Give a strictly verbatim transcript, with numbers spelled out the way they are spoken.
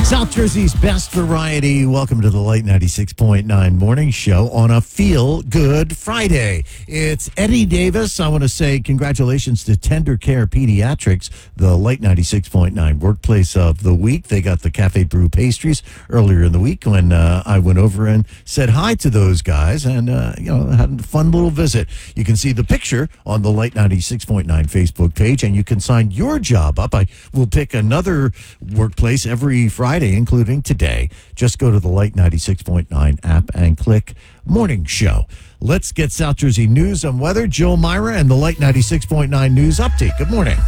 South Jersey's best variety. Welcome to the Light ninety-six point nine morning show on a Feel Good Friday. It's Eddie Davis. I want to say congratulations to Tender Care Pediatrics, the Light ninety-six point nine workplace of the week. They got the Cafe Brew pastries earlier in the week when uh, I went over and said hi to those guys and, uh, you know, had a fun little visit. You can see the picture on the Light ninety-six point nine Facebook page, and you can sign your job up. I will pick another workplace every Friday, including today. Just go to the Light ninety-six point nine app and click Morning Show. Let's get South Jersey news and weather. Jill Myra and the Light ninety-six point nine News Update. Good morning.